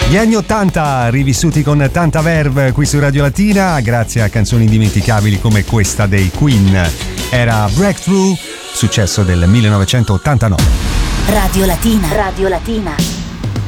Gli anni 80 rivissuti con tanta verve qui su Radio Latina, grazie a canzoni indimenticabili come questa dei Queen. Era Breakthrough, successo del 1989. Radio Latina. Radio Latina.